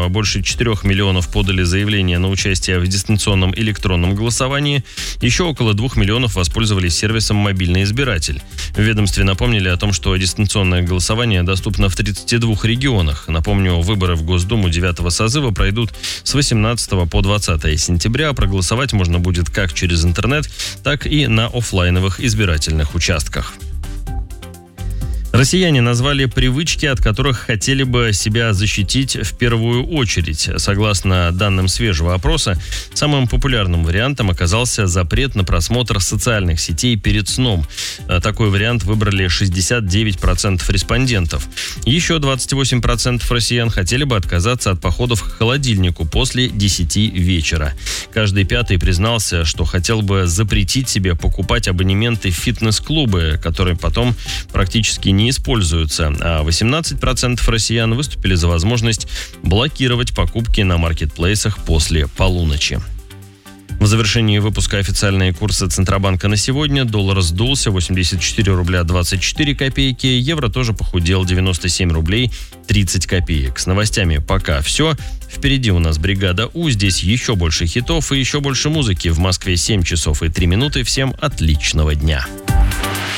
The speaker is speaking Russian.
больше 4 миллионов подали заявление на участие в дистанционном электронном голосовании. Еще около 2 миллионов воспользовались сервисом «Мобильный избиратель». В ведомстве напомнили о том, что дистанционное голосование доступно в 32 регионах. Напомню, выборы в Госдуму 9-го созыва пройдут с 18 по 20 сентября. Проголосовать можно будет как через интернет, так и на офлайновых избирательных участках. Россияне назвали привычки, от которых хотели бы себя защитить в первую очередь. Согласно данным свежего опроса, самым популярным вариантом оказался запрет на просмотр социальных сетей перед сном. Такой вариант выбрали 69% респондентов. Еще 28% россиян хотели бы отказаться от походов к холодильнику после 10 вечера. Каждый пятый признался, что хотел бы запретить себе покупать абонементы в фитнес-клубы, которые потом практически не используются, а 18% россиян выступили за возможность блокировать покупки на маркетплейсах после полуночи. В завершении выпуска официальные курсы Центробанка на сегодня. Доллар сдулся 84 рубля 24 копейки. Евро тоже похудел 97 рублей 30 копеек. С новостями пока все. Впереди у нас бригада У. Здесь еще больше хитов и еще больше музыки. В Москве 7 часов и 3 минуты. Всем отличного дня.